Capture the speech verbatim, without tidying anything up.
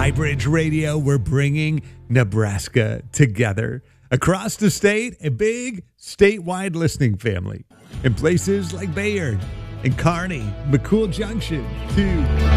Highbridge Radio, we're bringing Nebraska together. Across the state, a big statewide listening family. In places like Bayard and Kearney, McCool Junction, too.